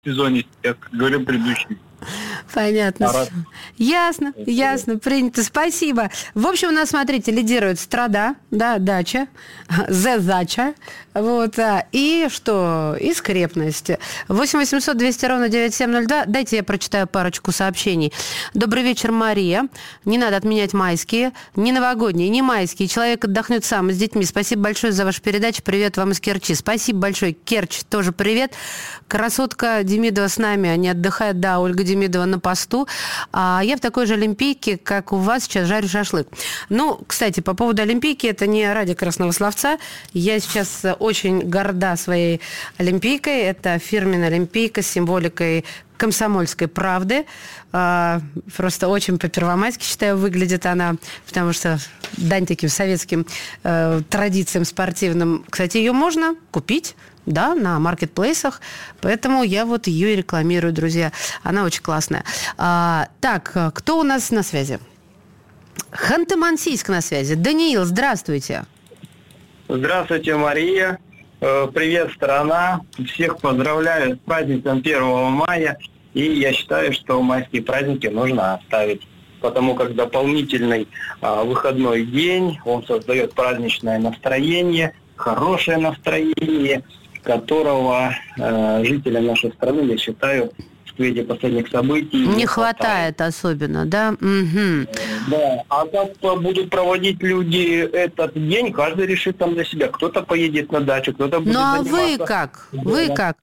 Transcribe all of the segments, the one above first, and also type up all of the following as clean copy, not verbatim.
сезоне, я говорю, предыдущий. Понятно. Ясно, принято. Спасибо. В общем, у нас, смотрите, лидирует Страда, да, Дача, Зача, вот, и что? И Скрепность. 8 800 200 ровно 9702. Дайте я прочитаю парочку сообщений. Добрый вечер, Мария. Не надо отменять майские, не новогодние, не майские. Человек отдохнет сам с детьми. Спасибо большое за вашу передачу. Привет вам из Керчи. Спасибо большое. Керчь, тоже привет. Красотка Демидова с нами, они отдыхают, да, Ольга Демидова на посту. А я в такой же олимпийке, как у вас, сейчас жарю шашлык. Ну, кстати, по поводу олимпийки, это не ради красного словца. Я сейчас очень горда своей олимпийкой. Это фирменная олимпийка с символикой «Комсомольской правды». Просто очень по-первомайски, считаю, выглядит она, потому что дань таким советским традициям спортивным. Кстати, ее можно купить, да, на маркетплейсах, поэтому я вот ее и рекламирую, друзья. Она очень классная. Так, кто у нас на связи? Ханты-Мансийск на связи. Даниил, здравствуйте. Здравствуйте, Мария. Привет, страна. Всех поздравляю с праздником 1 мая. И я считаю, что майские праздники нужно оставить, потому как дополнительный выходной день, он создает праздничное настроение, хорошее настроение, которого жителям нашей страны, я считаю, в свете последних событий не хватает особенно, да? Угу. Да, а как будут проводить люди этот день, каждый решит там для себя. Кто-то поедет на дачу, кто-то будет заниматься... Ну, а вы как? Вы как?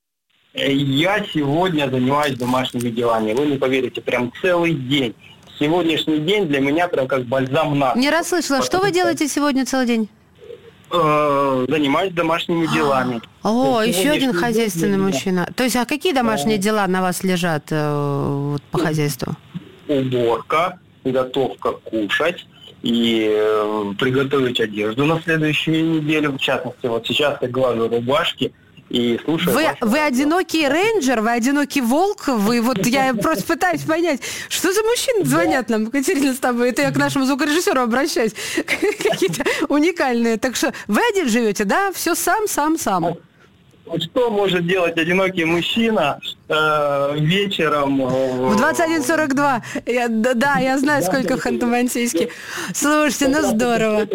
Я сегодня занимаюсь домашними делами. Вы не поверите, прям целый день. Сегодняшний день для меня прям как бальзам на... Не расслышала. Что вы делаете сегодня целый день? Занимаюсь домашними делами. О, еще один хозяйственный мужчина. То есть, а какие домашние дела на вас лежат по хозяйству? Уборка, готовка кушать и приготовить одежду на следующую неделю. В частности, вот сейчас я глажу рубашки. И слушаю вы одинокий рейнджер, вы одинокий волк, вы вот я просто пытаюсь понять, что за мужчины звонят нам, Катерина, с тобой, это я к нашему звукорежиссеру обращаюсь, какие-то уникальные. Так что вы один живете, да? Все сам. Что может делать одинокий мужчина вечером? В 21:42. Я знаю, сколько в Ханты-Мансийске. Слушайте, ну здорово.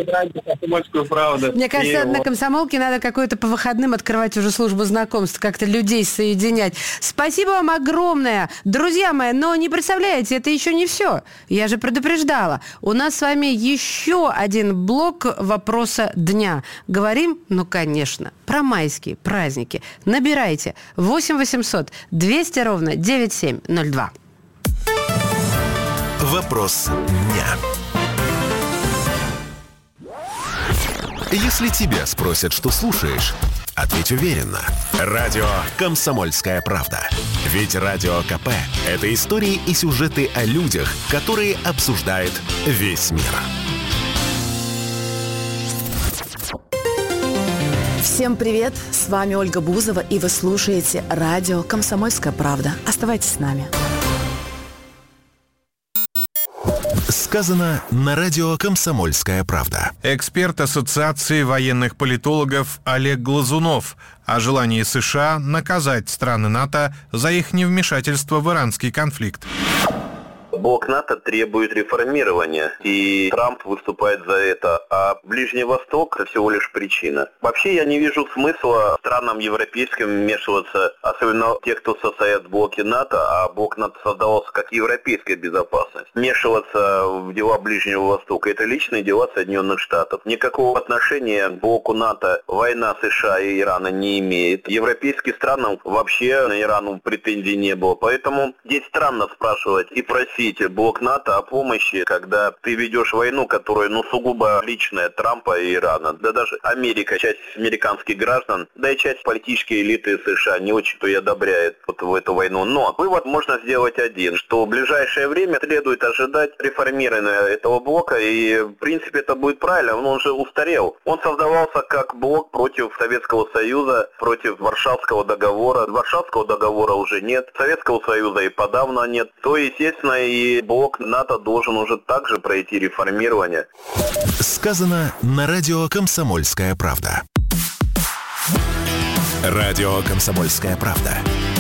Мне кажется, на комсомолке надо какой-то по выходным открывать уже службу знакомств, как-то людей соединять. Спасибо вам огромное. Друзья мои, но не представляете, это еще не все. Я же предупреждала. У нас с вами еще один блок вопроса дня. Говорим, ну, конечно, про майские праздники. Набирайте 8 800 200 ровно 9702. Вопрос дня. Если тебя спросят, что слушаешь, ответь уверенно. Радио «Комсомольская правда». Ведь Радио КП – это истории и сюжеты о людях, которые обсуждает весь мир. Всем привет! С вами Ольга Бузова, и вы слушаете радио «Комсомольская правда». Оставайтесь с нами. Сказано на радио «Комсомольская правда». Эксперт Ассоциации военных политологов Олег Глазунов о желании США наказать страны НАТО за их невмешательство в иранский конфликт. Блок НАТО требует реформирования, и Трамп выступает за это, а Ближний Восток – это всего лишь причина. Вообще я не вижу смысла странам европейским вмешиваться, особенно те, кто состоят в блоке НАТО, а блок НАТО создавался как европейская безопасность. Вмешиваться в дела Ближнего Востока – это личные дела Соединенных Штатов. Никакого отношения к блоку НАТО война США и Ирана не имеет. Европейским странам вообще на Ирану претензий не было, поэтому здесь странно спрашивать и просить блок НАТО о помощи, когда ты ведешь войну, которая, сугубо личная Трампа и Ирана. Да даже Америка, часть американских граждан, да и часть политической элиты США не очень-то и одобряет в эту войну. Но вывод можно сделать один, что в ближайшее время следует ожидать реформирования этого блока, и в принципе это будет правильно, он уже устарел. Он создавался как блок против Советского Союза, против Варшавского договора. Варшавского договора уже нет, Советского Союза и подавно нет. То, естественно, и блок НАТО должен уже также пройти реформирование. Сказано на радио «Комсомольская правда». Радио «Комсомольская правда».